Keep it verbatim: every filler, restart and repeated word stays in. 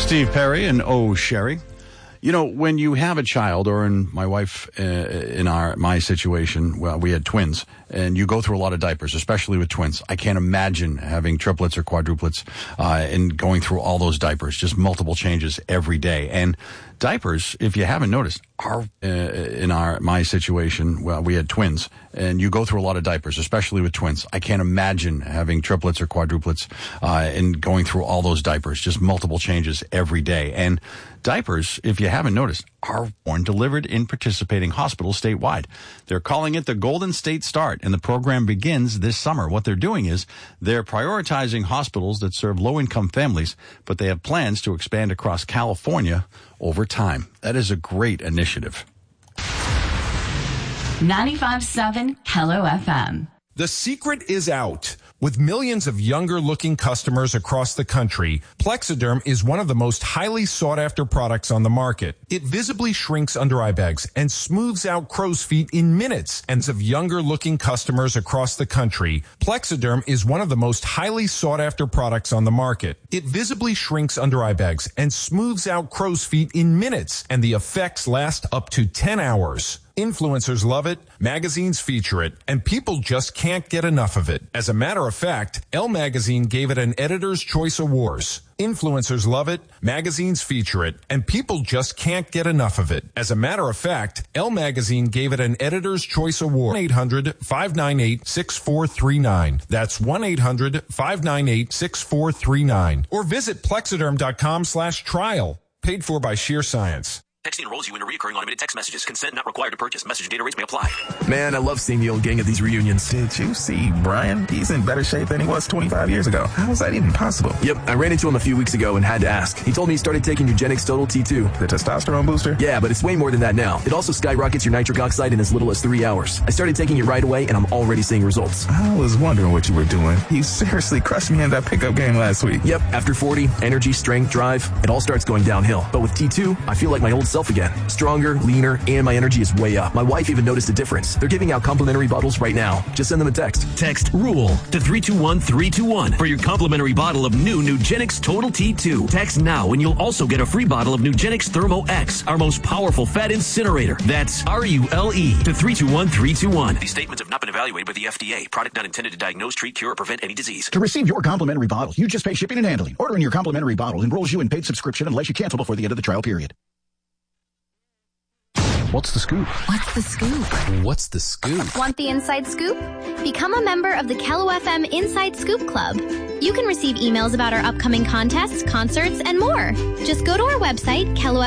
Steve Perry and Oh Sherry. You know, when you have a child, or in my wife, uh, in our my situation, well, we had twins, and you go through a lot of diapers, especially with twins. I can't imagine having triplets or quadruplets uh, and going through all those diapers, just multiple changes every day. And diapers, if you haven't noticed, are uh, in our my situation, well, we had twins, and you go through a lot of diapers, especially with twins. I can't imagine having triplets or quadruplets uh, and going through all those diapers, just multiple changes every day. And diapers, if you haven't noticed, are born delivered in participating hospitals statewide. They're calling it the Golden State Start, and the program begins this summer. What they're doing is they're prioritizing hospitals that serve low-income families, but they have plans to expand across California over time. That is a great initiative. ninety-five point seven Hello F M. The secret is out. With millions of younger-looking customers across the country, Plexiderm is one of the most highly sought-after products on the market. It visibly shrinks under-eye bags and smooths out crow's feet in minutes. And of younger-looking customers across the country, Plexiderm is one of the most highly sought-after products on the market. It visibly shrinks under-eye bags and smooths out crow's feet in minutes, and the effects last up to ten hours. Influencers love it, magazines feature it, and people just can't get enough of it. As a matter of fact, Elle Magazine gave it an Editor's Choice Awards. Influencers love it, magazines feature it, and people just can't get enough of it. As a matter of fact, Elle Magazine gave it an Editor's Choice Award. one eight hundred five nine eight six four three nine. That's one eight hundred five nine eight six four three nine. Or visit plexiderm.com slash trial. Paid for by Sheer Science. Texting enrolls you into recurring automated text messages. Consent not required to purchase. Message data rates may apply. Man, I love seeing the old gang at these reunions. Did you see Brian? He's in better shape than he was twenty-five years ago. How is that even possible? Yep, I ran into him a few weeks ago and had to ask. He told me he started taking Nugenix Total T two. The testosterone booster? Yeah, but it's way more than that now. It also skyrockets your nitric oxide in as little as three hours. I started taking it right away, and I'm already seeing results. I was wondering what you were doing. You seriously crushed me in that pickup game last week. Yep, after forty, energy, strength, drive, it all starts going downhill. But with T two, I feel like my old self again. Strong, Stronger, leaner, and my energy is way up. My wife even noticed a difference. They're giving out complimentary bottles right now. Just send them a text. Text RULE to three two one three two one for your complimentary bottle of new Nugenix Total T two. Text now and you'll also get a free bottle of Nugenix Thermo X, our most powerful fat incinerator. That's R U L E to three two one three two one. These statements have not been evaluated by the F D A. Product not intended to diagnose, treat, cure, or prevent any disease. To receive your complimentary bottle, you just pay shipping and handling. Ordering your complimentary bottle enrolls you in paid subscription unless you cancel before the end of the trial period. What's the scoop? What's the scoop? What's the scoop? Want the inside scoop? Become a member of the Kello F M Inside Scoop Club. You can receive emails about our upcoming contests, concerts, and more. Just go to our website, kello